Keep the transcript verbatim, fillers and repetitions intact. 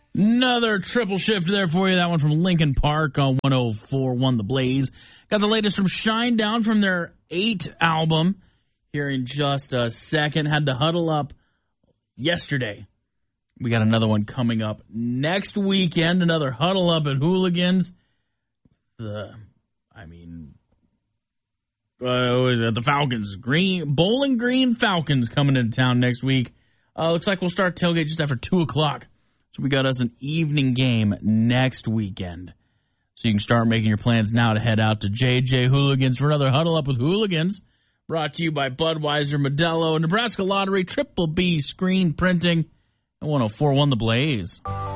Another triple shift there for you. That one from Lincoln Park on one oh four point one The Blaze. Got the latest from Shinedown from their eight album here in just a second. Had to huddle up yesterday. We got another one coming up next weekend. Another huddle up at Hooligans. The, I mean, uh, what is it? The Falcons. Green Bowling Green Falcons coming into town next week. Uh, looks like we'll start tailgate just after two o'clock. So we got us an evening game next weekend. So you can start making your plans now to head out to J J Hooligans for another Huddle Up with Hooligans. Brought to you by Budweiser, Modelo, Nebraska Lottery, Triple B Screen Printing, and one oh four point one The Blaze.